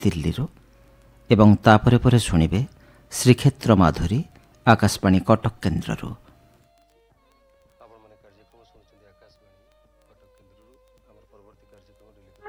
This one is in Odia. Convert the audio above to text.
ଦିଲ୍ଲୀରୁ ଏବଂ ତାପରେ ପରେ ଶୁଣିବେ ଶ୍ରୀକ୍ଷେତ୍ର ମାଧୁରୀ ଆକାଶବାଣୀ କଟକ କେନ୍ଦ୍ରରୁ। ଆପଣମାନେ କାର୍ଯ୍ୟକ୍ରମ ଶୁଣୁଛନ୍ତି ଆକାଶବାଣୀ କଟକ କେନ୍ଦ୍ରରୁ। ଆମର ପରବର୍ତ୍ତୀ କାର୍ଯ୍ୟକ୍ରମ